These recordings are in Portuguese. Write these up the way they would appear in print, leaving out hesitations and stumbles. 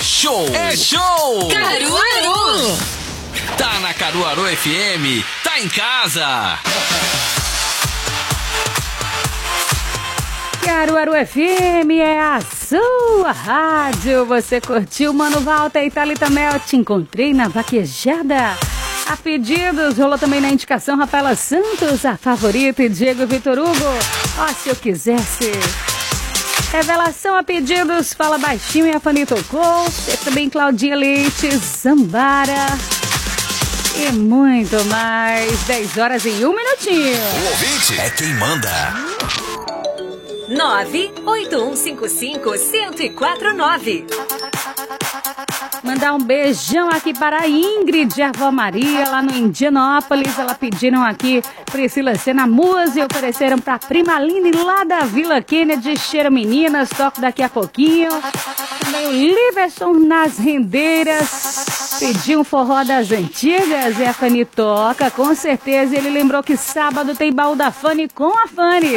show! É show! Caruaru! Tá na Caruaru FM, tá em casa! Caruaru FM é a sua rádio. Você curtiu Mano Walter e Thalita Mel? Te encontrei na vaquejada. A pedidos, rolou também na indicação Rafaela Santos, a favorita, e Diego Vitor Hugo. Ó, se eu quisesse. Revelação a pedidos, Fala Baixinho e a Fanny tocou. Teve também Claudinha Leite, Zambara e muito mais. 10 horas e 1 minutinho. O ouvinte é quem manda. 981551049. Mandar um beijão aqui para a Ingrid e a Avó Maria, lá no Indianópolis. Elas pediram aqui Priscila Sena Musa e ofereceram para a prima Aline lá da Vila Kennedy. Cheiro Meninas, toco daqui a pouquinho. Também o Liverson nas Rendeiras pediu um forró das antigas e a Fanny toca, com certeza. Ele lembrou que sábado tem baú da Fanny com a Fanny.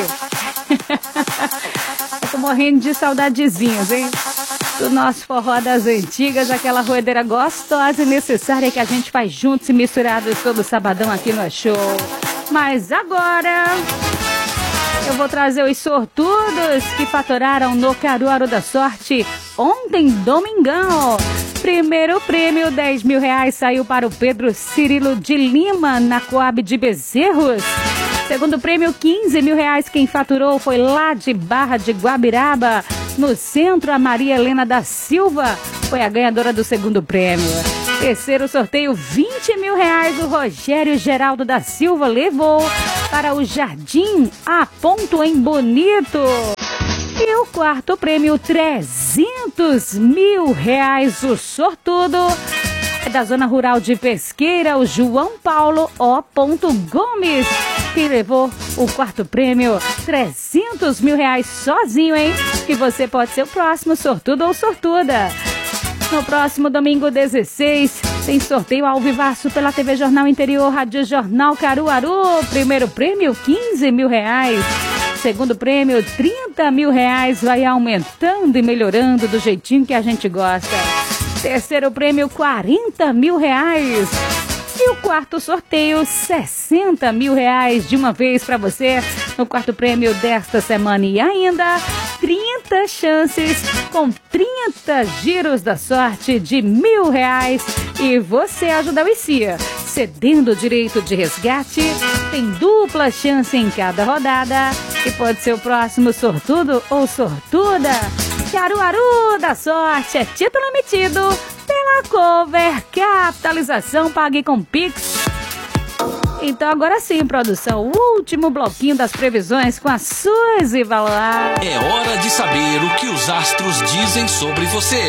Eu tô morrendo de saudadezinhas, hein? Do nosso forró das antigas, aquela roedeira gostosa e necessária que a gente faz juntos e misturados todo sabadão aqui no show. Mas agora eu vou trazer os sortudos que faturaram no Caruaru da Sorte ontem, domingão. Primeiro prêmio, R$10.000, saiu para o Pedro Cirilo de Lima, na Coab de Bezerros. Segundo prêmio, R$15.000, quem faturou foi lá de Barra de Guabiraba, no centro, a Maria Helena da Silva foi a ganhadora do segundo prêmio. Terceiro sorteio, R$20.000, o Rogério Geraldo da Silva levou para o Jardim A Ponto em Bonito. E o quarto prêmio, R$300.000, o sortudo é da Zona Rural de Pesqueira, o João Paulo O. Gomes, que levou o quarto prêmio, R$300.000 sozinho, hein? E você pode ser o próximo sortudo ou sortuda. No próximo domingo 16, tem sorteio ao vivaço pela TV Jornal Interior, Rádio Jornal Caruaru. Primeiro prêmio, R$15.000. Segundo prêmio, R$30.000. Vai aumentando e melhorando do jeitinho que a gente gosta. Terceiro prêmio, R$40.000. E o quarto sorteio, R$60.000 de uma vez para você no quarto prêmio desta semana. E ainda 30 chances com 30 giros da sorte de R$1.000. E você ajuda o ICIA, cedendo o direito de resgate. Tem dupla chance em cada rodada e pode ser o próximo sortudo ou sortuda. Caruaru da Sorte é título emitido pela Cover Capitalização, pague com Pix. Então agora sim, produção, o último bloquinho das previsões com a Suzy Valoar. É hora de saber o que os astros dizem sobre você.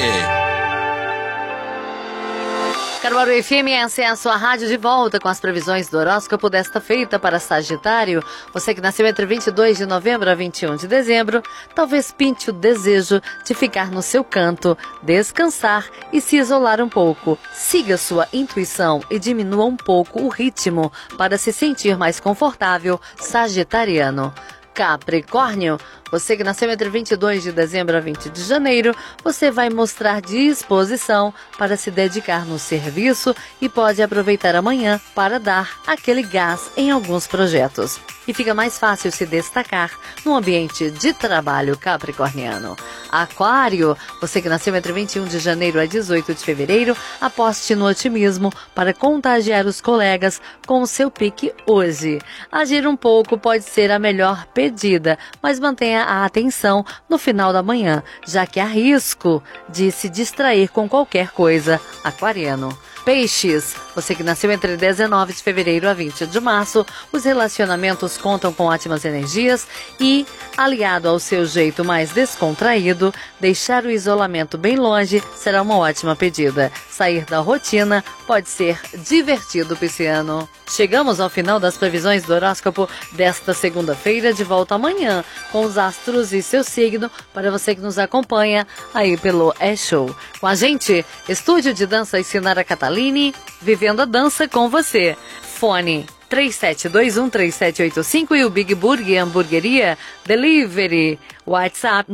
Caruaru FM, essa é a sua rádio, de volta com as previsões do horóscopo desta feita para Sagitário. Você que nasceu entre 22 de novembro a 21 de dezembro, talvez pinte o desejo de ficar no seu canto, descansar e se isolar um pouco. Siga sua intuição e diminua um pouco o ritmo para se sentir mais confortável, sagitariano. Capricórnio, você que nasceu entre 22 de dezembro a 20 de janeiro, você vai mostrar disposição para se dedicar no serviço e pode aproveitar amanhã para dar aquele gás em alguns projetos. E fica mais fácil se destacar no ambiente de trabalho capricorniano. Aquário, você que nasceu entre 21 de janeiro a 18 de fevereiro, aposte no otimismo para contagiar os colegas com o seu pique hoje. Agir um pouco pode ser a melhor pedida, mas mantenha a atenção no final da manhã, já que há risco de se distrair com qualquer coisa, aquariano. Peixes, você que nasceu entre 19 de fevereiro a 20 de março, os relacionamentos contam com ótimas energias e, aliado ao seu jeito mais descontraído, deixar o isolamento bem longe será uma ótima pedida. Sair da rotina pode ser divertido, pisciano. Chegamos ao final das previsões do horóscopo desta segunda-feira, de volta amanhã com os astros e seu signo para você que nos acompanha aí pelo show. Com a gente, Estúdio de Dança e Sinara Catalini, vivendo a dança com você. Fone 3721-3785 e o Big Burger Hamburgueria Delivery. WhatsApp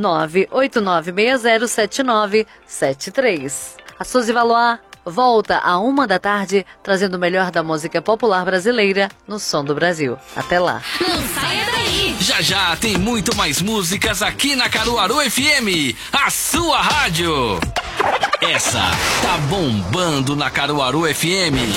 989607973. A Suzy Valois volta à 1h, trazendo o melhor da música popular brasileira no Som do Brasil. Até lá. Não saia daí. Já já tem muito mais músicas aqui na Caruaru FM, a sua rádio. Essa tá bombando na Caruaru FM.